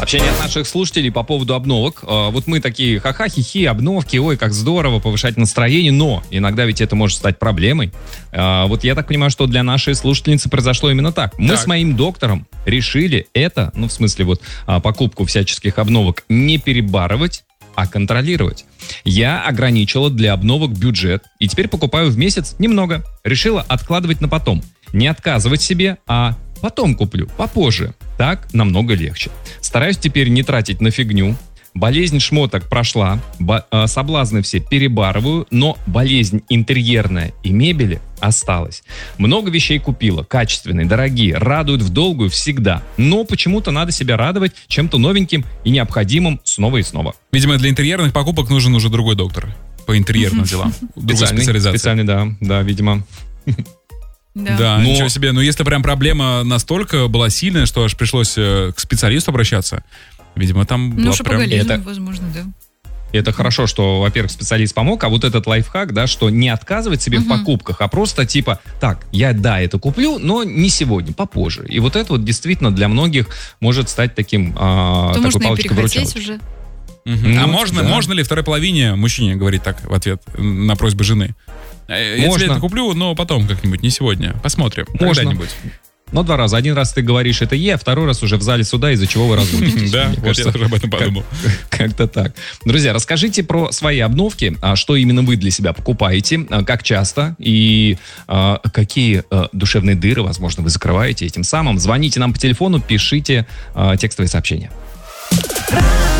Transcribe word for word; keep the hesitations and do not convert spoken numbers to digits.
Сообщение от наших слушателей по поводу обновок. Вот мы такие ха-ха, хихи, обновки, ой, как здорово, повышать настроение, но иногда ведь это может стать проблемой. Вот я так понимаю, что для нашей слушательницы произошло именно так. Мы так. с моим доктором решили это, ну в смысле вот покупку всяческих обновок не перебарывать, а контролировать. Я ограничила для обновок бюджет и теперь покупаю в месяц немного. Решила откладывать на потом. Не отказывать себе, а потом куплю, попозже. Так намного легче. Стараюсь теперь не тратить на фигню. Болезнь шмоток прошла, бо- э, соблазны все перебарываю, но болезнь интерьерная и мебели осталась. Много вещей купила, качественные, дорогие, радуют в долгую всегда. Но почему-то надо себя радовать чем-то новеньким и необходимым снова и снова. Видимо, для интерьерных покупок нужен уже другой доктор по интерьерным делам. Другая специализация. Специальный, да, да, видимо. Да, да но... ничего себе. Но если прям проблема настолько была сильная, что аж пришлось к специалисту обращаться, видимо, там ну, была прям... Это... возможно, да. Это хорошо, что, во-первых, специалист помог, а вот этот лайфхак, да, что не отказывать себе угу. в покупках, а просто типа, так, я, да, это куплю, но не сегодня, попозже. И вот это вот действительно для многих может стать таким, а, то такой палочкой-выручалочкой. уже. Угу. Ну, а можно, да. можно ли второй половине мужчине говорить так в ответ на просьбу жены? Я можно. тебе это куплю, но потом как-нибудь, не сегодня. Посмотрим. Можно. Когда-нибудь. Но два раза. Один раз ты говоришь это «е», а второй раз уже в зале суда, из-за чего вы разводитесь. Да, вот я тоже об этом подумал. Как-то так. Друзья, расскажите про свои обновки, что именно вы для себя покупаете, как часто и какие душевные дыры, возможно, вы закрываете этим самым. Звоните нам по телефону, пишите текстовые сообщения.